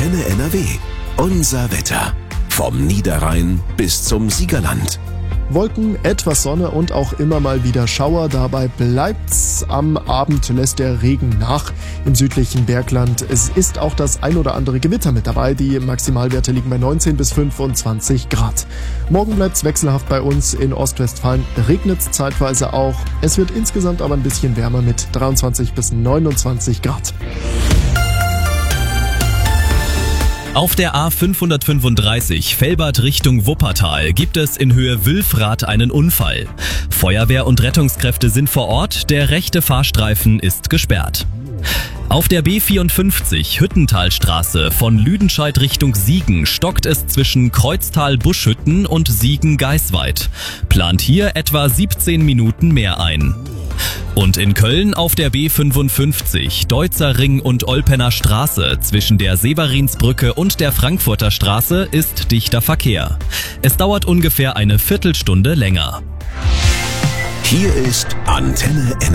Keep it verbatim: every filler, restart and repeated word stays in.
Antenne N R W. Unser Wetter. Vom Niederrhein bis zum Siegerland. Wolken, etwas Sonne und auch immer mal wieder Schauer. Dabei bleibt's. Am Abend lässt der Regen nach im südlichen Bergland. Es ist auch das ein oder andere Gewitter mit dabei. Die Maximalwerte liegen bei neunzehn bis fünfundzwanzig Grad. Morgen bleibt's wechselhaft bei uns. In Ostwestfalen regnet's zeitweise auch. Es wird insgesamt aber ein bisschen wärmer mit dreiundzwanzig bis neunundzwanzig Grad. Auf der A fünfhundertfünfunddreißig Velbert Richtung Wuppertal gibt es in Höhe Wülfrath einen Unfall. Feuerwehr und Rettungskräfte sind vor Ort, der rechte Fahrstreifen ist gesperrt. Auf der B vierundfünfzig Hüttentalstraße von Lüdenscheid Richtung Siegen stockt es zwischen Kreuztal-Buschhütten und Siegen-Geisweid. Plant hier etwa siebzehn Minuten mehr ein. Und in Köln auf der B fünfundfünfzig Deutzer Ring und Olpener Straße zwischen der Severinsbrücke und der Frankfurter Straße ist dichter Verkehr. Es dauert ungefähr eine Viertelstunde länger. Hier ist Antenne N R W.